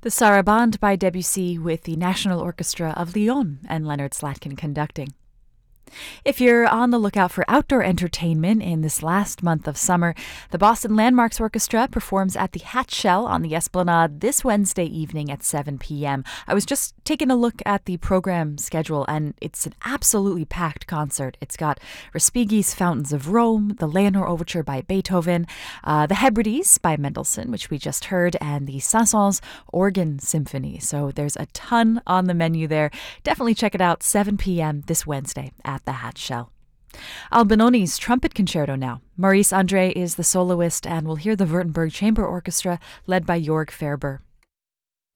The Sarabande by Debussy with the National Orchestra of Lyon and Leonard Slatkin conducting. If you're on the lookout for outdoor entertainment in this last month of summer, the Boston Landmarks Orchestra performs at the Hat Shell on the Esplanade this Wednesday evening at 7 p.m. I was just taking a look at the program schedule, and it's an absolutely packed concert. It's got Respighi's Fountains of Rome, the Leonore Overture by Beethoven, the Hebrides by Mendelssohn, which we just heard, and the Saint-Saëns Organ Symphony. So there's a ton on the menu there. Definitely check it out, 7 p.m. this Wednesday at the Hat Shell. Albinoni's Trumpet Concerto now. Maurice André is the soloist, and we'll hear the Württemberg Chamber Orchestra led by Jörg Ferber.